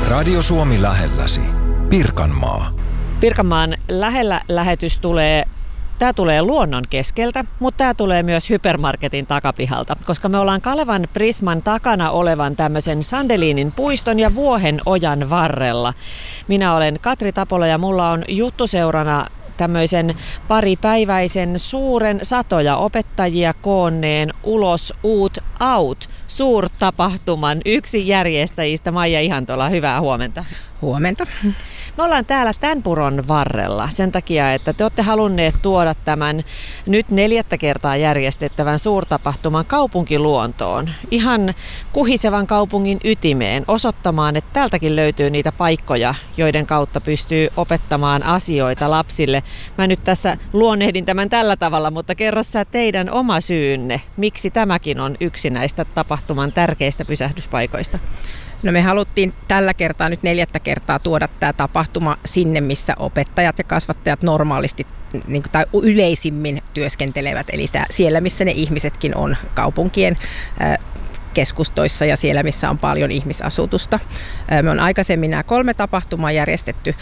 Radio Suomi lähelläsi. Pirkanmaa. Pirkanmaan lähellä lähetys tulee. Tämä tulee luonnon keskeltä, mutta tämä tulee myös hypermarketin takapihalta, koska me ollaan Kalevan Prisman takana olevan tämmöisen Sandeliinin puiston ja Vuohen ojan varrella. Minä olen Katri Tapola ja mulla on juttuseurana tämmöisen paripäiväisen suuren satoja opettajia koonneen Ulos Uut Out suurtapahtuman yksi järjestäjistä Maija Ihantola. Hyvää huomenta. Huomenta. Me ollaan täällä tämän puron varrella sen takia, että te olette halunneet tuoda tämän nyt 4. kertaa järjestettävän suurtapahtuman kaupunkiluontoon. Ihan kuhisevan kaupungin ytimeen osoittamaan, että täältäkin löytyy niitä paikkoja, joiden kautta pystyy opettamaan asioita lapsille. Mä nyt tässä luonnehdin tämän tällä tavalla, mutta kerro sä teidän oma syynne, miksi tämäkin on yksi näistä tapahtuman tärkeistä pysähdyspaikoista. No me haluttiin tällä kertaa nyt 4. kertaa tuoda tämä tapahtuma sinne, missä opettajat ja kasvattajat normaalisti tai yleisimmin työskentelevät, eli siellä missä ne ihmisetkin on kaupunkien keskustoissa ja siellä, missä on paljon ihmisasutusta. Me on aikaisemmin nämä 3 tapahtumaa järjestetty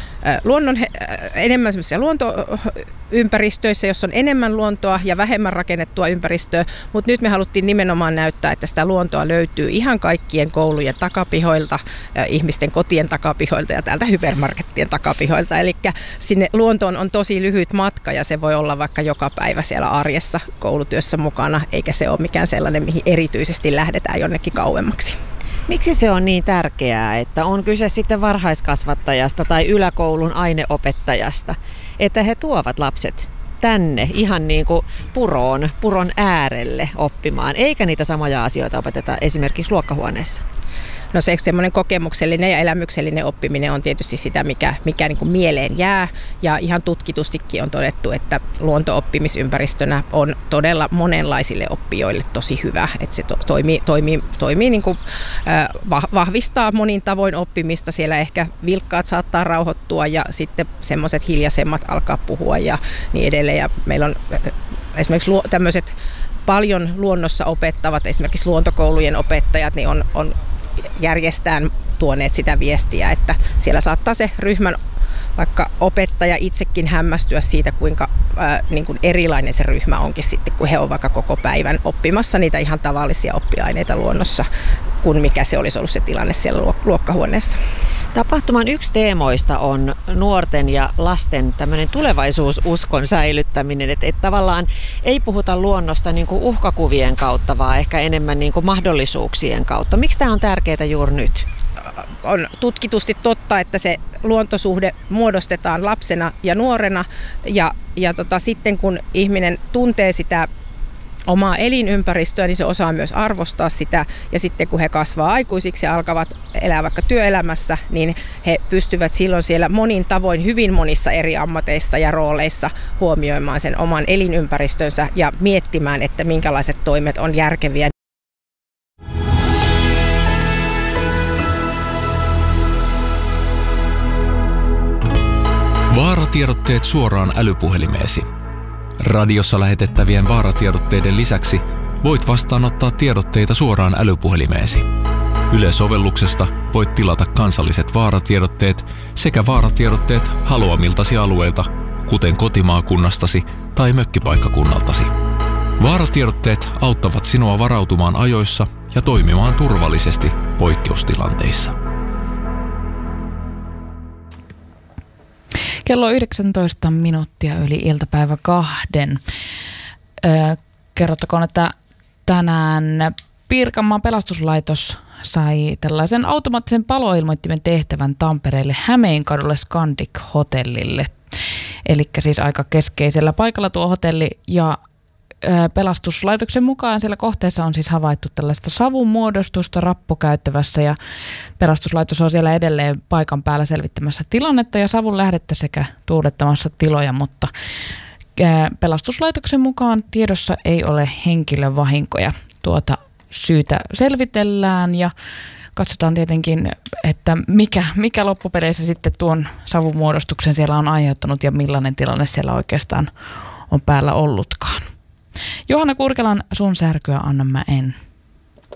enemmän luontoympäristöissä, jossa on enemmän luontoa ja vähemmän rakennettua ympäristöä, mutta nyt me haluttiin nimenomaan näyttää, että sitä luontoa löytyy ihan kaikkien koulujen takapihoilta, ihmisten kotien takapihoilta ja täältä hypermarkettien takapihoilta. Eli sinne luontoon on tosi lyhyt matka ja se voi olla vaikka joka päivä siellä arjessa koulutyössä mukana, eikä se ole mikään sellainen, mihin erityisesti lähdetään jonnekin kauemmaksi. Miksi se on niin tärkeää, että on kyse sitten varhaiskasvattajasta tai yläkoulun aineopettajasta, että he tuovat lapset tänne ihan niin kuin puron äärelle oppimaan, eikä niitä samoja asioita opeteta esimerkiksi luokkahuoneessa? No se semmoinen kokemuksellinen ja elämyksellinen oppiminen on tietysti sitä, mikä niin kuin mieleen jää. Ja ihan tutkitustikin on todettu, että luonto-oppimisympäristönä on todella monenlaisille oppijoille tosi hyvä. Että se toimii niin kuin, vahvistaa monin tavoin oppimista. Siellä ehkä vilkkaat saattaa rauhoittua ja sitten semmoiset hiljaisemmat alkaa puhua ja niin edelleen. Ja meillä on esimerkiksi tämmöiset paljon luonnossa opettavat, esimerkiksi luontokoulujen opettajat, niin on järjestään tuoneet sitä viestiä, että siellä saattaa se ryhmän vaikka opettaja itsekin hämmästyä siitä, kuinka niin kuin erilainen se ryhmä onkin sitten, kun he ovat vaikka koko päivän oppimassa niitä ihan tavallisia oppiaineita luonnossa, kuin mikä se olisi ollut se tilanne siellä luokkahuoneessa. Tapahtuman yksi teemoista on nuorten ja lasten tämmöinen tulevaisuususkon säilyttäminen, että tavallaan ei puhuta luonnosta niin kuin uhkakuvien kautta, vaan ehkä enemmän niin kuin mahdollisuuksien kautta. Miksi tämä on tärkeää juuri nyt? On tutkitusti totta, että se luontosuhde muodostetaan lapsena ja nuorena ja sitten kun ihminen tuntee sitä omaa elinympäristöä, niin se osaa myös arvostaa sitä. Ja sitten kun he kasvaa aikuisiksi ja alkavat elää vaikka työelämässä, niin he pystyvät silloin siellä monin tavoin hyvin monissa eri ammateissa ja rooleissa huomioimaan sen oman elinympäristönsä ja miettimään, että minkälaiset toimet on järkeviä. Vaaratiedotteet suoraan älypuhelimeesi. Radiossa lähetettävien vaaratiedotteiden lisäksi voit vastaanottaa tiedotteita suoraan älypuhelimeesi. Yle-sovelluksesta voit tilata kansalliset vaaratiedotteet sekä vaaratiedotteet haluamiltasi alueilta, kuten kotimaakunnastasi tai mökkipaikkakunnaltasi. Vaaratiedotteet auttavat sinua varautumaan ajoissa ja toimimaan turvallisesti poikkeustilanteissa. Kello 19 minuuttia yli iltapäivä 2. Kerrottakoon, että tänään Pirkanmaan pelastuslaitos sai tällaisen automaattisen paloilmoittimen tehtävän Tampereelle Hämeenkadulle Scandic Hotellille. Eli siis aika keskeisellä paikalla tuo hotelli ja pelastuslaitoksen mukaan siellä kohteessa on siis havaittu tällaista savun muodostusta rappukäyttävässä ja pelastuslaitos on siellä edelleen paikan päällä selvittämässä tilannetta ja savun lähdettä sekä tuulettamassa tiloja, mutta pelastuslaitoksen mukaan tiedossa ei ole henkilövahinkoja. Tuota syytä selvitellään ja katsotaan tietenkin, että mikä loppupeleissä sitten tuon savun muodostuksen siellä on aiheuttanut ja millainen tilanne siellä oikeastaan on päällä ollutkaan. Johanna Kurkelan sun särkyä annan mä en.